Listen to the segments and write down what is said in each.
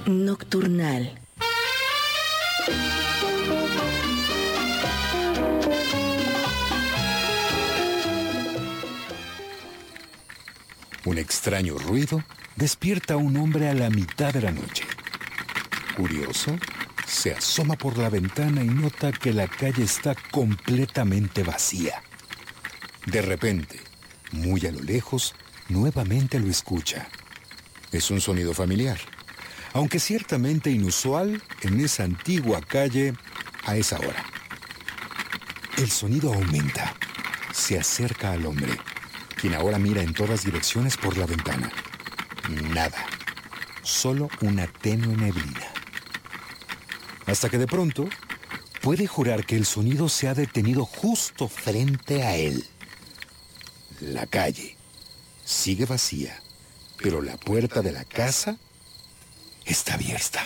Nocturnal. Un extraño ruido despierta a un hombre a la mitad de la noche. Curioso, se asoma por la ventana y nota que la calle está completamente vacía. De repente, muy a lo lejos, nuevamente lo escucha. Es un sonido familiar, aunque ciertamente inusual en esa antigua calle a esa hora. El sonido aumenta, se acerca al hombre, quien ahora mira en todas direcciones por la ventana. Nada, solo una tenue neblina. Hasta que de pronto puede jurar que el sonido se ha detenido justo frente a él. La calle sigue vacía, pero la puerta de la casa está abierta.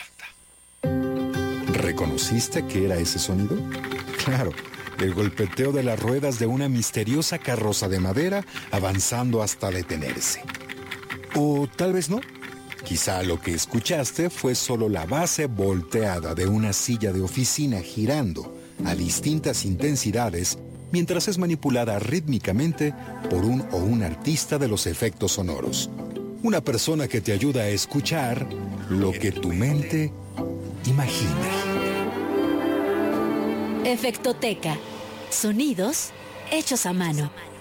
¿Reconociste qué era ese sonido? Claro, el golpeteo de las ruedas de una misteriosa carroza de madera avanzando hasta detenerse. O tal vez no. Quizá lo que escuchaste fue solo la base volteada de una silla de oficina girando a distintas intensidades mientras es manipulada rítmicamente por un o una artista de los efectos sonoros. Una persona que te ayuda a escuchar lo que tu mente imagina. Efectoteca. Sonidos hechos a mano.